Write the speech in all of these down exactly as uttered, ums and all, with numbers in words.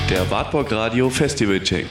Der Wartburg Radio Festival Check.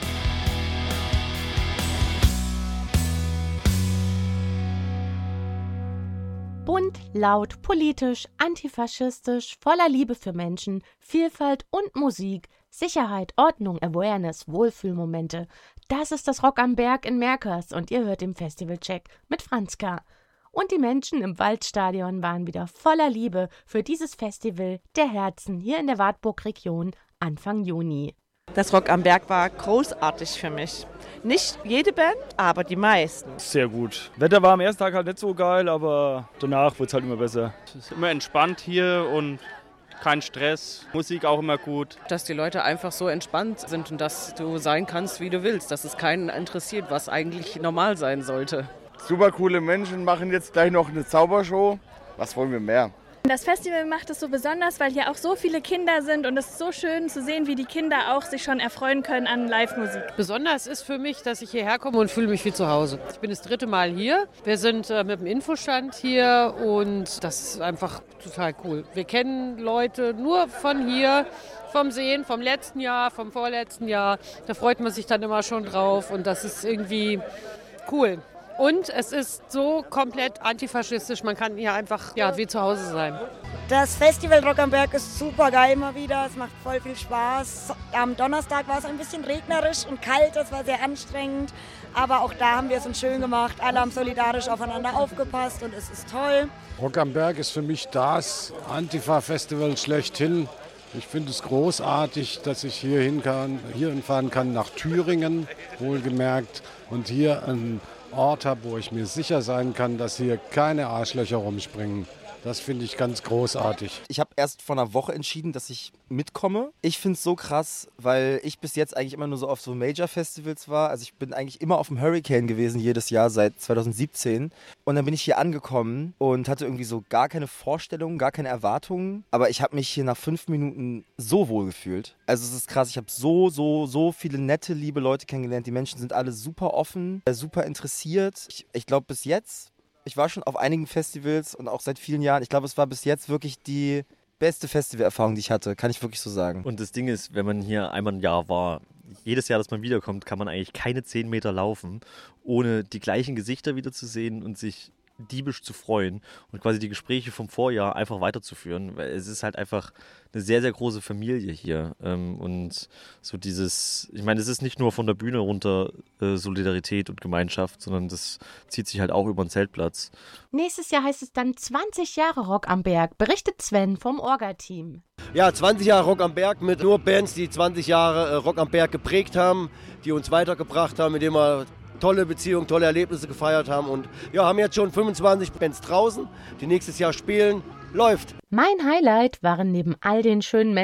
Bunt, laut, politisch, antifaschistisch, voller Liebe für Menschen, Vielfalt und Musik, Sicherheit, Ordnung, Awareness, Wohlfühlmomente. Das ist das Rock am Berg in Merkers und ihr hört den Festivalcheck mit Franzka. Und die Menschen im Waldstadion waren wieder voller Liebe für dieses Festival der Herzen hier in der Wartburg-Region Anfang Juni. Das Rock am Berg war großartig für mich. Nicht jede Band, aber die meisten. Sehr gut. Wetter war am ersten Tag halt nicht so geil, aber danach wird es halt immer besser. Es ist immer entspannt hier und kein Stress. Musik auch immer gut. Dass die Leute einfach so entspannt sind und dass du sein kannst, wie du willst. Dass es keinen interessiert, was eigentlich normal sein sollte. Super coole Menschen machen jetzt gleich noch eine Zaubershow. Was wollen wir mehr? Das Festival macht es so besonders, weil hier auch so viele Kinder sind und es ist so schön zu sehen, wie die Kinder auch sich schon erfreuen können an Live-Musik. Besonders ist für mich, dass ich hierher komme und fühle mich wie zu Hause. Ich bin das dritte Mal hier. Wir sind äh, mit dem Infostand hier und das ist einfach total cool. Wir kennen Leute nur von hier, vom Sehen, vom letzten Jahr, vom vorletzten Jahr. Da freut man sich dann immer schon drauf und das ist irgendwie cool. Und es ist so komplett antifaschistisch, man kann hier einfach ja, wie zu Hause sein. Das Festival Rock am Berg ist super geil immer wieder, es macht voll viel Spaß. Am Donnerstag war es ein bisschen regnerisch und kalt, das war sehr anstrengend. Aber auch da haben wir es uns schön gemacht, alle haben solidarisch aufeinander aufgepasst und es ist toll. Rock am Berg ist für mich das Antifa-Festival schlechthin. Ich finde es großartig, dass ich hier hin kann, hier hinfahren kann nach Thüringen, wohlgemerkt, und hier ein Ort habe, wo ich mir sicher sein kann, dass hier keine Arschlöcher rumspringen. Das finde ich ganz großartig. Ich habe erst vor einer Woche entschieden, dass ich mitkomme. Ich finde es so krass, weil ich bis jetzt eigentlich immer nur so auf so Major-Festivals war. Also ich bin eigentlich immer auf dem Hurricane gewesen, jedes Jahr seit zwanzig siebzehn. Und dann bin ich hier angekommen und hatte irgendwie so gar keine Vorstellungen, gar keine Erwartungen. Aber ich habe mich hier nach fünf Minuten so wohl gefühlt. Also es ist krass, ich habe so, so, so viele nette, liebe Leute kennengelernt. Die Menschen sind alle super offen, super interessiert. Ich, ich glaube bis jetzt... Ich war schon auf einigen Festivals und auch seit vielen Jahren. Ich glaube, es war bis jetzt wirklich die beste Festivalerfahrung, die ich hatte. Kann ich wirklich so sagen. Und das Ding ist, wenn man hier einmal ein Jahr war, jedes Jahr, dass man wiederkommt, kann man eigentlich keine zehn Meter laufen, ohne die gleichen Gesichter wiederzusehen und sich diebisch zu freuen und quasi die Gespräche vom Vorjahr einfach weiterzuführen, weil es ist halt einfach eine sehr, sehr große Familie hier und so dieses, ich meine, es ist nicht nur von der Bühne runter äh, Solidarität und Gemeinschaft, sondern das zieht sich halt auch über den Zeltplatz. Nächstes Jahr heißt es dann zwanzig Jahre Rock am Berg, berichtet Sven vom Orga-Team. Ja, zwanzig Jahre Rock am Berg mit nur Bands, die zwanzig Jahre äh, Rock am Berg geprägt haben, die uns weitergebracht haben, mit denen wir tolle Beziehungen, tolle Erlebnisse gefeiert haben und ja, haben jetzt schon fünfundzwanzig Bands draußen, die nächstes Jahr spielen. Läuft. Mein Highlight waren neben all den schönen Menschen